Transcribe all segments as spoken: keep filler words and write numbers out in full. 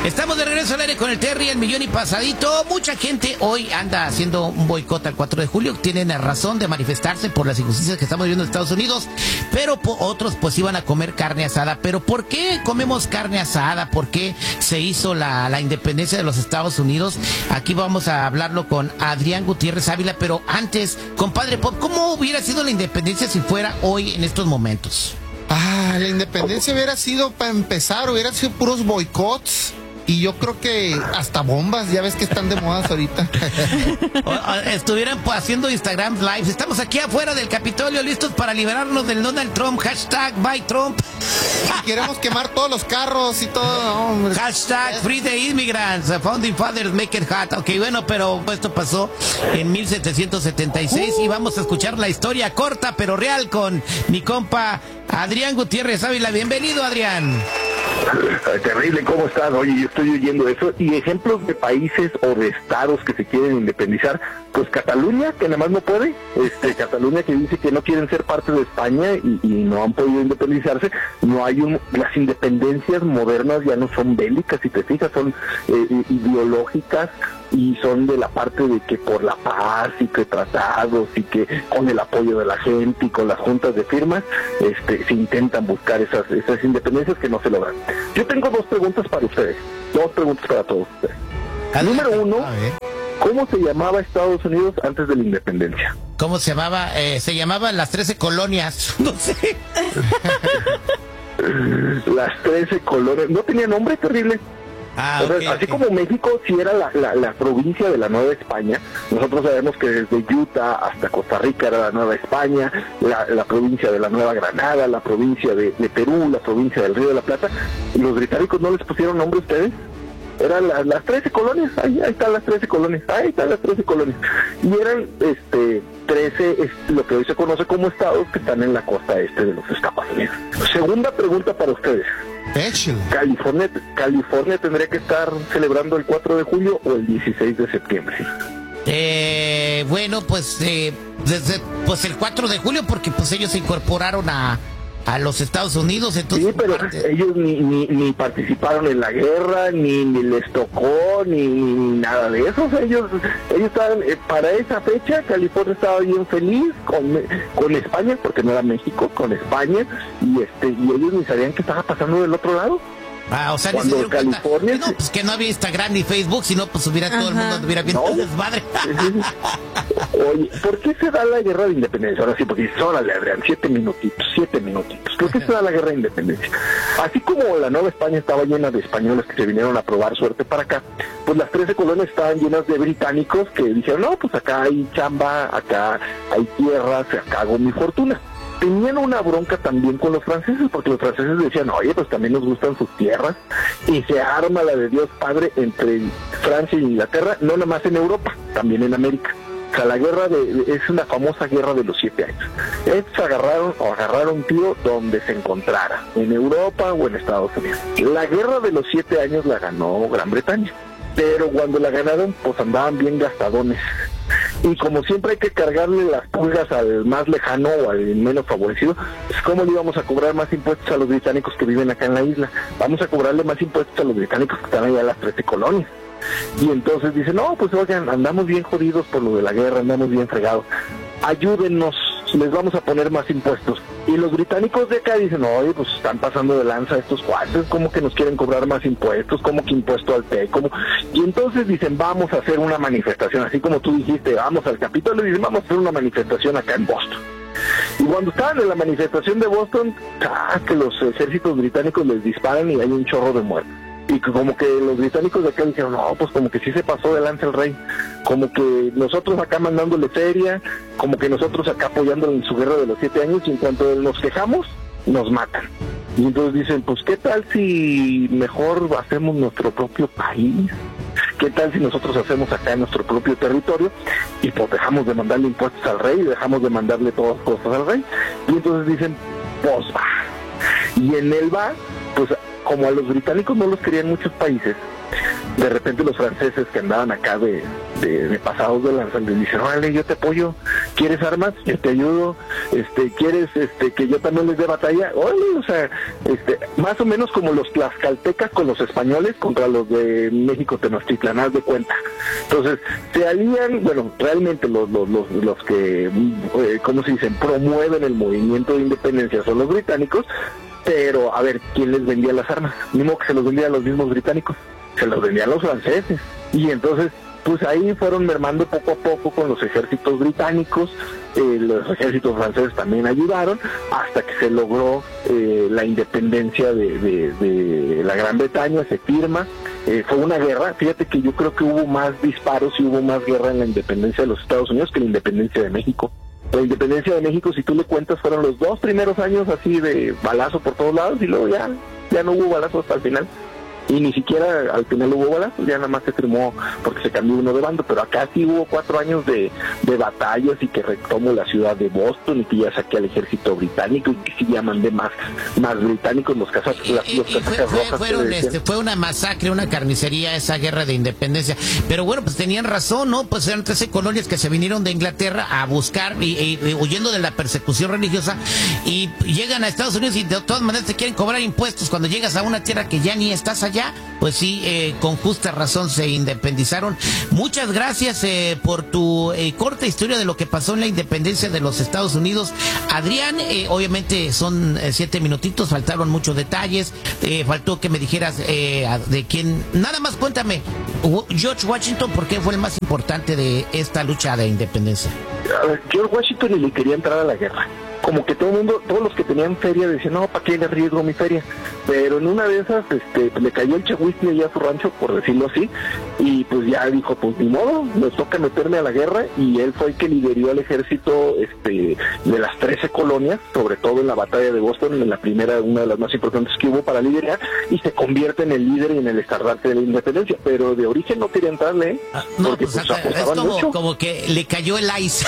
Estamos de regreso al aire con el Terry, el millón y pasadito. Mucha gente hoy anda haciendo un boicot al cuatro de julio. Tienen razón de manifestarse por las injusticias que estamos viviendo en Estados Unidos, pero po- otros pues iban a comer carne asada. Pero ¿por qué comemos carne asada? ¿Por qué se hizo la, la independencia de los Estados Unidos? Aquí vamos a hablarlo con Adrián Gutiérrez Ávila, pero antes, compadre Pop, ¿cómo hubiera sido la independencia si fuera hoy en estos momentos? Ah, la independencia hubiera sido, para empezar, hubiera sido puros boicots. Y yo creo que hasta bombas, ya ves que están de modas ahorita. O- o estuvieran pues, haciendo Instagram Live. Estamos aquí afuera del Capitolio listos para liberarnos del Donald Trump. Hashtag Buy Trump. Y queremos quemar todos los carros y todo. Hombre. Hashtag Free the Immigrants. Founding Fathers Make it hot. Ok, bueno, pero esto pasó en mil setecientos setenta y seis y vamos a escuchar la historia corta pero real con mi compa Adrián Gutiérrez Ávila. Bienvenido, Adrián. Terrible, ¿cómo estás? Oye, yo estoy oyendo eso. Y ejemplos de países o de estados que se quieren independizar, pues Cataluña, que nada más no puede, este, Cataluña que dice que no quieren ser parte de España y, y no han podido independizarse. No hay un, las independencias modernas ya no son bélicas, si te fijas, son eh, ideológicas y son de la parte de que por la paz y que tratados y que con el apoyo de la gente y con las juntas de firmas este, se intentan buscar esas, esas independencias que no se logran. Yo tengo dos preguntas para ustedes, dos preguntas para todos ustedes. Número uno, ¿cómo se llamaba Estados Unidos antes de la independencia? ¿Cómo se llamaba? Eh, se llamaban las trece colonias. No sé. Las trece colonias, ¿no tenía nombre? Terrible. Ah, O sea, okay, así okay. como México sí era la, la, la provincia de la Nueva España, nosotros sabemos que desde Utah hasta Costa Rica era la Nueva España, la, la provincia de la Nueva Granada, la provincia de, de Perú, la provincia del Río de la Plata. ¿Y los británicos no les pusieron nombre a ustedes? Eran la, las trece colonias, ahí, ahí están las trece colonias, ahí están las trece colonias. Y eran este trece, es, lo que hoy se conoce como estados que están en la costa este de los Estados Unidos. Segunda pregunta para ustedes. Échale. California, California tendría que estar celebrando el cuatro de julio o el dieciséis de septiembre. Eh, bueno, pues eh, desde pues el cuatro de julio porque pues ellos se incorporaron a, a los Estados Unidos, entonces Sí, pero parte- ellos ni, ni, ni participaron en la guerra, ni, ni les tocó, ni, ni nada de eso. O sea, ellos, ellos estaban, eh, para esa fecha, California estaba bien feliz con, con España, porque no era México, con España, y este y ellos ni sabían qué estaba pasando del otro lado. Ah, o sea, ni se Cuando dieron cuenta. California Que no, se- pues que no había Instagram ni Facebook, sino pues hubiera todo el Ajá. mundo hubiera viendo No. un desmadre. Oye, ¿por qué se da la guerra de independencia? Ahora sí, porque dices, órale, Adrián, siete minutitos, siete minutitos. ¿Por qué se da la guerra de independencia? Así como la Nueva España estaba llena de españoles que se vinieron a probar suerte para acá, pues las trece colonias estaban llenas de británicos que dijeron, no, pues acá hay chamba, acá hay tierras, acá hago mi fortuna. Tenían una bronca también con los franceses, porque los franceses decían, oye, pues también nos gustan sus tierras, y se arma la de Dios Padre entre Francia e Inglaterra, no nada más en Europa, también en América. O sea, la guerra de, de- es una famosa guerra de los siete años. Estos agarraron o agarraron tiro donde se encontrara, en Europa o en Estados Unidos. La guerra de los siete años la ganó Gran Bretaña, pero cuando la ganaron, pues andaban bien gastadones. Y como siempre hay que cargarle las pulgas al más lejano o al menos favorecido, pues ¿cómo le íbamos a cobrar más impuestos a los británicos que viven acá en la isla? Vamos a cobrarle más impuestos a los británicos que están allá en las trece colonias. Y entonces dicen, no, pues oigan, andamos bien jodidos por lo de la guerra, andamos bien fregados. Ayúdennos, les vamos a poner más impuestos. Y los británicos de acá dicen, oye, pues están pasando de lanza estos cuates, como que nos quieren cobrar más impuestos, como que impuesto al té, como... Y entonces dicen, vamos a hacer una manifestación, así como tú dijiste, vamos al Capitolio, y dicen, vamos a hacer una manifestación acá en Boston. Y cuando estaban en la manifestación de Boston, ah, que los ejércitos británicos les disparan y hay un chorro de muertos. Y que como que los británicos de acá dijeron, no, pues como que sí se pasó de lanza el rey, como que nosotros acá mandándole feria, como que nosotros acá apoyándole en su guerra de los siete años, y en cuanto nos quejamos, nos matan. Y entonces dicen, pues qué tal si mejor hacemos nuestro propio país, qué tal si nosotros hacemos acá nuestro propio territorio, y pues dejamos de mandarle impuestos al rey, y dejamos de mandarle todas cosas al rey. Y entonces dicen, pues va. Y en él va, pues como a los británicos no los querían muchos países, de repente los franceses que andaban acá de, de, de pasados de lanza les dicen, órale, yo te apoyo, ¿quieres armas? Yo te ayudo. Este, ¿quieres este que yo también les dé batalla? Oye, o sea, este, más o menos como los tlaxcaltecas con los españoles contra los de México Tenochtitlan, haz de cuenta. Entonces, se alían, bueno, realmente los los los, los que, eh, ¿cómo se dicen?, promueven el movimiento de independencia son los británicos, pero a ver, ¿quién les vendía las armas? Ni modo que se los vendían los mismos británicos, se los vendían los franceses. Y entonces, pues ahí fueron mermando poco a poco con los ejércitos británicos, eh, los ejércitos franceses también ayudaron, hasta que se logró eh, la independencia de, de, de la Gran Bretaña, se firma, eh, fue una guerra, fíjate que yo creo que hubo más disparos y hubo más guerra en la independencia de los Estados Unidos que la independencia de México. La independencia de México, si tú le cuentas, fueron los dos primeros años así de balazo por todos lados y luego ya, ya no hubo balazo hasta el final. Y ni siquiera al final hubo balazos, ya nada más se firmó porque se cambió uno de bando, pero acá sí hubo cuatro años de, de batallas y que retomo la ciudad de Boston y que ya saqué al ejército británico y que sí ya mandé más, más británicos, los casacas, las, los casacas fue, rojas. Fueron, este, fue una masacre, una carnicería esa guerra de independencia, pero bueno, pues tenían razón, ¿no? Pues eran trece colonias que se vinieron de Inglaterra a buscar, y, y, y huyendo de la persecución religiosa, y llegan a Estados Unidos y de todas maneras te quieren cobrar impuestos cuando llegas a una tierra que ya ni estás allá. Ya, pues sí, eh, con justa razón se independizaron. Muchas gracias eh, por tu eh, corta historia de lo que pasó en la independencia de los Estados Unidos. Adrián, eh, obviamente son eh, siete minutitos, faltaron muchos detalles, eh, faltó que me dijeras eh, de quién, nada más cuéntame, George Washington, ¿por qué fue el más importante de esta lucha de independencia? A ver, George Washington ni le quería entrar a la guerra. Como que todo el mundo, todos los que tenían feria decían, no, ¿para qué le arriesgo mi feria? Pero en una de esas, este, le cayó el chahuistle allá a su rancho, por decirlo así, y pues ya dijo, pues ni modo, me toca meterme a la guerra, y él fue el que lideró al ejército, este, de las trece colonias, sobre todo en la batalla de Boston, en la primera, una de las más importantes que hubo para liderar, y se convierte en el líder y en el estandarte de la independencia, pero de origen no quería entrarle, ¿eh? Ah, no, porque pues, pues, es como, como que le cayó el ice.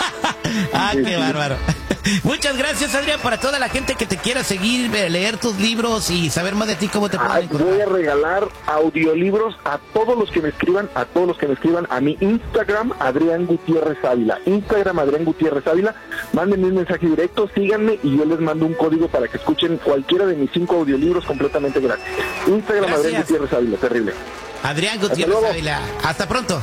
Ah, sí, qué sí. bárbaro. Muchas gracias, Adrián, para toda la gente que te quiera seguir, leer tus libros y saber más de ti, cómo te pueden Ay, encontrar. voy a regalar audiolibros a todos los que me escriban, a todos los que me escriban a mi Instagram, Adrián Gutiérrez Ávila. Instagram, Adrián Gutiérrez Ávila. Mándenme un mensaje directo, síganme y yo les mando un código para que escuchen cualquiera de mis cinco audiolibros completamente gratis. Instagram, Gracias. Adrián Gutiérrez Ávila, terrible. Adrián Gutiérrez Ávila. Hasta pronto.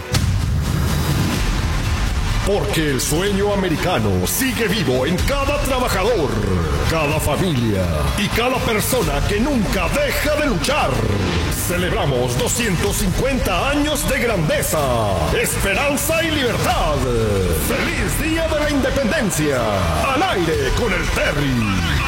Porque el sueño americano sigue vivo en cada trabajador, cada familia y cada persona que nunca deja de luchar. Celebramos doscientos cincuenta años de grandeza, esperanza y libertad. ¡Feliz Día de la Independencia! Al aire con el Terry.